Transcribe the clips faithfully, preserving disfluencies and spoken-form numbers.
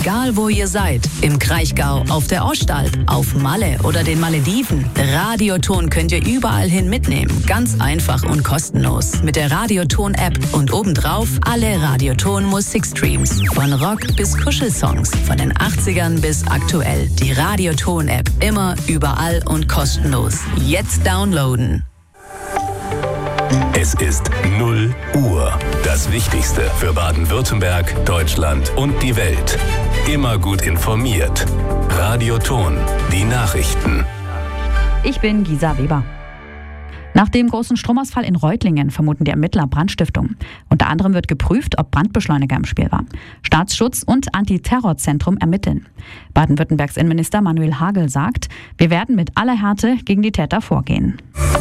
Egal wo ihr seid, im Kraichgau, auf der Ostalb, auf Malle oder den Malediven, Radioton könnt ihr überall hin mitnehmen. Ganz einfach und kostenlos. Mit der Radioton-App und obendrauf alle Radioton-Musikstreams. Von Rock bis Kuschelsongs, von den achtzigern bis aktuell. Die Radioton-App immer, überall und kostenlos. Jetzt downloaden. Es ist null Uhr. Das Wichtigste für Baden-Württemberg, Deutschland und die Welt. Immer gut informiert. Radioton, die Nachrichten. Ich bin Gisa Weber. Nach dem großen Stromausfall in Reutlingen vermuten die Ermittler Brandstiftung. Unter anderem wird geprüft, ob Brandbeschleuniger im Spiel war. Staatsschutz und Antiterrorzentrum ermitteln. Baden-Württembergs Innenminister Manuel Hagel sagt, wir werden mit aller Härte gegen die Täter vorgehen.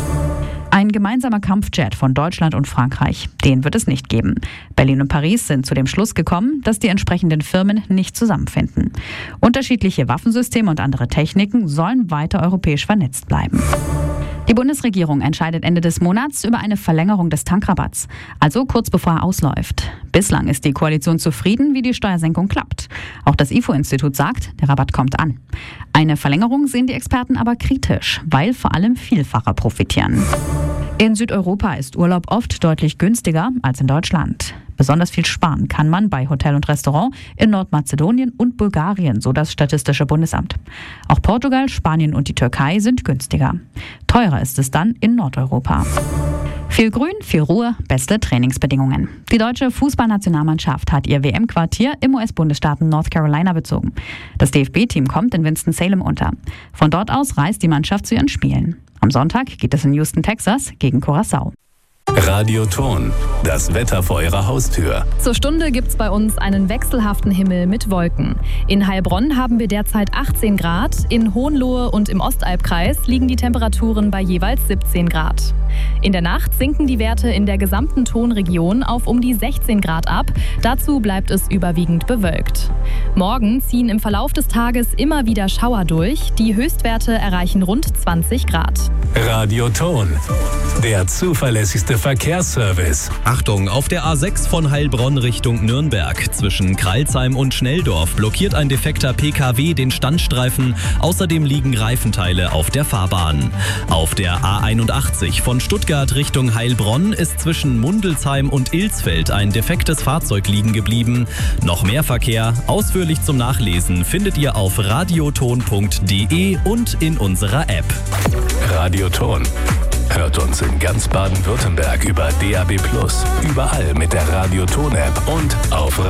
Ein gemeinsamer Kampfjet von Deutschland und Frankreich, den wird es nicht geben. Berlin und Paris sind zu dem Schluss gekommen, dass die entsprechenden Firmen nicht zusammenfinden. Unterschiedliche Waffensysteme und andere Techniken sollen weiter europäisch vernetzt bleiben. Die Bundesregierung entscheidet Ende des Monats über eine Verlängerung des Tankrabatts, also kurz bevor er ausläuft. Bislang ist die Koalition zufrieden, wie die Steuersenkung klappt. Auch das I F O-Institut sagt, der Rabatt kommt an. Eine Verlängerung sehen die Experten aber kritisch, weil vor allem Vielfacher profitieren. In Südeuropa ist Urlaub oft deutlich günstiger als in Deutschland. Besonders viel sparen kann man bei Hotel und Restaurant in Nordmazedonien und Bulgarien, so das Statistische Bundesamt. Auch Portugal, Spanien und die Türkei sind günstiger. Teurer ist es dann in Nordeuropa. Viel Grün, viel Ruhe, beste Trainingsbedingungen. Die deutsche Fußballnationalmannschaft hat ihr W M-Quartier im U S-Bundesstaat North Carolina bezogen. Das D F B-Team kommt in Winston-Salem unter. Von dort aus reist die Mannschaft zu ihren Spielen. Am Sonntag geht es in Houston, Texas gegen Curaçao. Radioton, das Wetter vor Ihrer Haustür. Zur Stunde gibt's bei uns einen wechselhaften Himmel mit Wolken. In Heilbronn haben wir derzeit achtzehn Grad, in Hohenlohe und im Ostalbkreis liegen die Temperaturen bei jeweils siebzehn Grad. In der Nacht sinken die Werte in der gesamten Tonregion auf um die sechzehn Grad ab. Dazu bleibt es überwiegend bewölkt. Morgen ziehen im Verlauf des Tages immer wieder Schauer durch. Die Höchstwerte erreichen rund zwanzig Grad. Radioton, der zuverlässigste Verkehrsservice. Achtung, auf der A sechs von Heilbronn Richtung Nürnberg. Zwischen Kralsheim und Schnelldorf blockiert ein defekter P K W den Standstreifen. Außerdem liegen Reifenteile auf der Fahrbahn. Auf der A einundachtzig von Stuttgart Richtung Heilbronn ist zwischen Mundelsheim und Ilsfeld ein defektes Fahrzeug liegen geblieben. Noch mehr Verkehr, ausführlich zum Nachlesen, findet ihr auf radioton punkt de und in unserer App. Radioton. Hört uns in ganz Baden-Württemberg über D A B plus, überall mit der Radioton-App und auf